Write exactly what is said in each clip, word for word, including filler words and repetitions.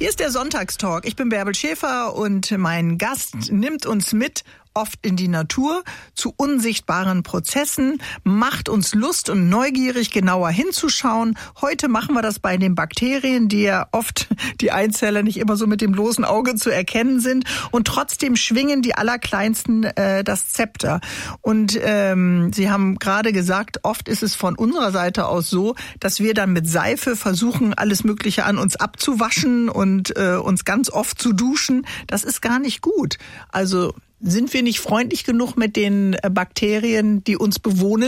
Hier ist der Sonntagstalk. Ich bin Bärbel Schäfer und mein Gast nimmt uns mit, oft in die Natur, zu unsichtbaren Prozessen, macht uns Lust und neugierig, genauer hinzuschauen. Heute machen wir das bei den Bakterien, die ja oft die Einzeller nicht immer so mit dem bloßen Auge zu erkennen sind. Und trotzdem schwingen die Allerkleinsten äh, das Zepter. Und ähm, Sie haben gerade gesagt, oft ist es von unserer Seite aus so, dass wir dann mit Seife versuchen, alles Mögliche an uns abzuwaschen und äh, uns ganz oft zu duschen. Das ist gar nicht gut. Also sind wir nicht freundlich genug mit den Bakterien, die uns bewohnen?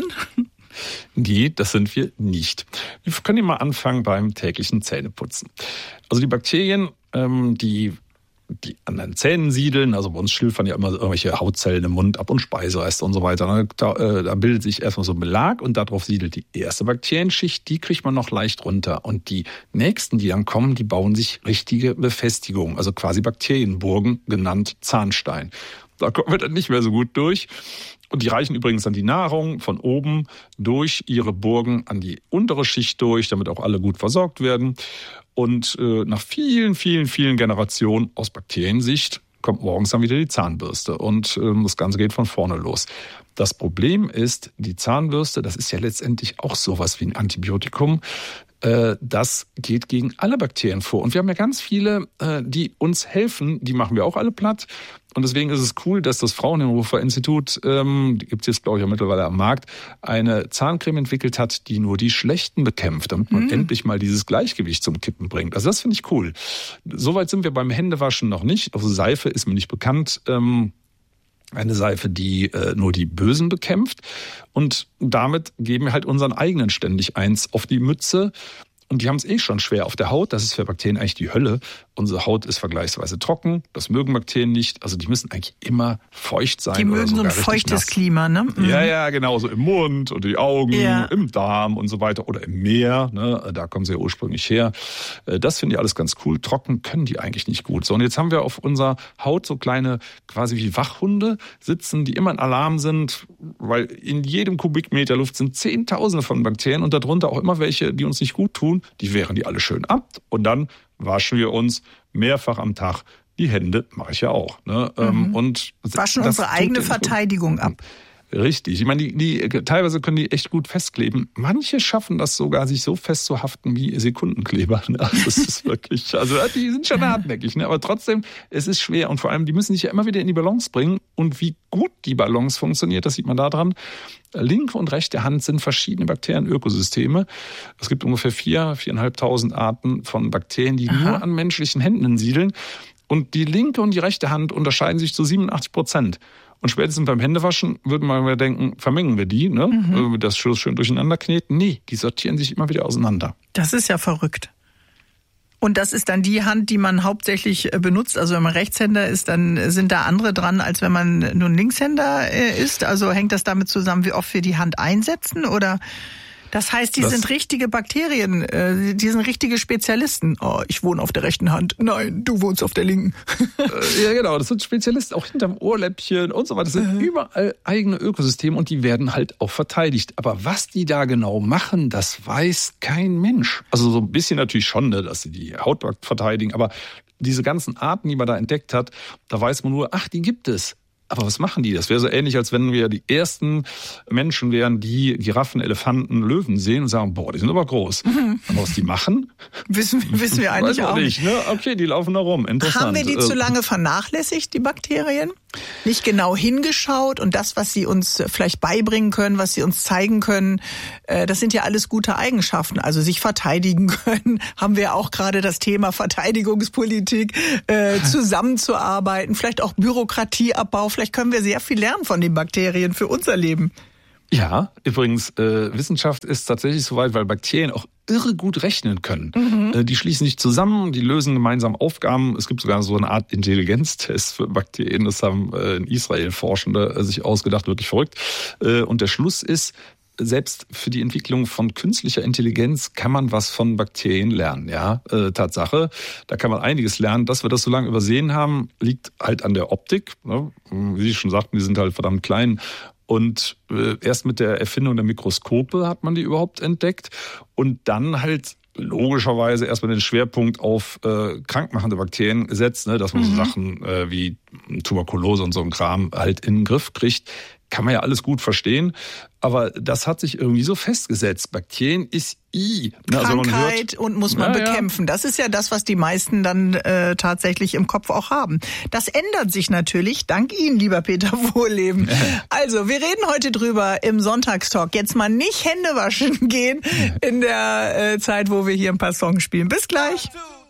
Nee, das sind wir nicht. Wir können ja mal anfangen beim täglichen Zähneputzen. Also die Bakterien, ähm, die die an den Zähnen siedeln, also bei uns schilfern ja immer irgendwelche Hautzellen im Mund ab und Speisereste und so weiter. Da, äh, da bildet sich erstmal so ein Belag und darauf siedelt die erste Bakterienschicht, die kriegt man noch leicht runter. Und die nächsten, die dann kommen, die bauen sich richtige Befestigungen, also quasi Bakterienburgen, genannt Zahnstein. Da kommen wir dann nicht mehr so gut durch. Und die reichen übrigens dann die Nahrung von oben durch ihre Burgen an die untere Schicht durch, damit auch alle gut versorgt werden. Und äh, nach vielen, vielen, vielen Generationen aus Bakteriensicht kommt morgens dann wieder die Zahnbürste. Und ähm, das Ganze geht von vorne los. Das Problem ist, die Zahnbürste, das ist ja letztendlich auch sowas wie ein Antibiotikum. Das geht gegen alle Bakterien vor. Und wir haben ja ganz viele, die uns helfen, die machen wir auch alle platt. Und deswegen ist es cool, dass das Fraunhofer-Institut, ähm, die gibt es jetzt, glaube ich, auch mittlerweile am Markt, eine Zahncreme entwickelt hat, die nur die Schlechten bekämpft, damit man mhm. endlich mal dieses Gleichgewicht zum Kippen bringt. Also das finde ich cool. Soweit sind wir beim Händewaschen noch nicht. Also Seife ist mir nicht bekannt. Ähm, Eine Seife, die äh, nur die Bösen bekämpft. Und damit geben wir halt unseren eigenen ständig eins auf die Mütze. Und die haben es eh schon schwer auf der Haut. Das ist für Bakterien eigentlich die Hölle. Unsere Haut ist vergleichsweise trocken. Das mögen Bakterien nicht. Also die müssen eigentlich immer feucht sein. Die mögen so ein feuchtes nass. Klima, ne? Mhm. Ja, ja, genau. So im Mund und die Augen, ja. im Darm und so weiter. Oder im Meer. Ne? Da kommen sie ja ursprünglich her. Das finde ich alles ganz cool. Trocken können die eigentlich nicht gut. So, und jetzt haben wir auf unserer Haut so kleine, quasi wie Wachhunde sitzen, die immer in Alarm sind. Weil in jedem Kubikmeter Luft sind Zehntausende von Bakterien und darunter auch immer welche, die uns nicht gut tun. Die wehren die alle schön ab und dann waschen wir uns mehrfach am Tag die Hände, mache ich ja auch. Ne? Mhm. Und waschen unsere eigene Verteidigung ab. Richtig. Ich meine, die, die teilweise können die echt gut festkleben. Manche schaffen das sogar, sich so festzuhaften wie Sekundenkleber. Das ist wirklich, also die sind schon hartnäckig, ne? Aber trotzdem, es ist schwer und vor allem, die müssen sich ja immer wieder in die Balance bringen. Und wie gut die Balance funktioniert, das sieht man da dran. Linke und rechte Hand sind verschiedene Bakterienökosysteme. Es gibt ungefähr vier, viereinhalbtausend Arten von Bakterien, die Aha. nur an menschlichen Händen siedeln. Und die linke und die rechte Hand unterscheiden sich zu siebenundachtzig Prozent. Und spätestens beim Händewaschen würden wir mal denken, vermengen wir die, ne? Mhm. Das Schluss schön durcheinander kneten. Nee, die sortieren sich immer wieder auseinander. Das ist ja verrückt. Und das ist dann die Hand, die man hauptsächlich benutzt. Also wenn man Rechtshänder ist, dann sind da andere dran, als wenn man nun Linkshänder ist. Also hängt das damit zusammen, wie oft wir die Hand einsetzen? Oder das heißt, die das sind richtige Bakterien, die sind richtige Spezialisten. Oh, ich wohne auf der rechten Hand. Nein, du wohnst auf der linken. Ja, genau, das sind Spezialisten, auch hinterm Ohrläppchen und so weiter. Das sind äh. überall eigene Ökosysteme und die werden halt auch verteidigt. Aber was die da genau machen, das weiß kein Mensch. Also so ein bisschen natürlich schon, ne, dass sie die Haut verteidigen. Aber diese ganzen Arten, die man da entdeckt hat, da weiß man nur, ach, die gibt es. Aber was machen die? Das wäre so ähnlich, als wenn wir die ersten Menschen wären, die Giraffen, Elefanten, Löwen sehen und sagen, boah, die sind aber groß. Mhm. Aber was die machen? Wissen, wissen wir eigentlich auch nicht. Ne? Okay, die laufen da rum. Interessant. Haben wir die äh, zu lange vernachlässigt, die Bakterien? Nicht genau hingeschaut und das, was sie uns vielleicht beibringen können, was sie uns zeigen können, das sind ja alles gute Eigenschaften. Also sich verteidigen können, haben wir auch gerade das Thema Verteidigungspolitik, äh, zusammenzuarbeiten, vielleicht auch Bürokratieabbau. Vielleicht können wir sehr viel lernen von den Bakterien für unser Leben. Ja, übrigens, äh, Wissenschaft ist tatsächlich so weit, weil Bakterien auch irre gut rechnen können. Mhm. Äh, die schließen sich zusammen, die lösen gemeinsam Aufgaben. Es gibt sogar so eine Art Intelligenztest für Bakterien. Das haben äh, in Israel Forschende äh, sich ausgedacht, wirklich verrückt. Äh, und der Schluss ist, selbst für die Entwicklung von künstlicher Intelligenz kann man was von Bakterien lernen. Ja, äh, Tatsache, da kann man einiges lernen. Dass wir das so lange übersehen haben, liegt halt an der Optik. Ne? Wie Sie schon sagten, die sind halt verdammt klein. Und äh, erst mit der Erfindung der Mikroskope hat man die überhaupt entdeckt. Und dann halt logischerweise erstmal den Schwerpunkt auf äh, krankmachende Bakterien setzt, ne, dass man mhm. so Sachen äh, wie Tuberkulose und so ein Kram halt in den Griff kriegt. Kann man ja alles gut verstehen, aber das hat sich irgendwie so festgesetzt. Bakterien ist I. Ne? Krankheit also hört, und muss man ja, bekämpfen. Ja. Das ist ja das, was die meisten dann äh, tatsächlich im Kopf auch haben. Das ändert sich natürlich, dank Ihnen, lieber Peter Wohlleben. Also, wir reden heute drüber im Sonntagstalk. Jetzt mal nicht Hände waschen gehen in der äh, Zeit, wo wir hier ein paar Songs spielen. Bis gleich.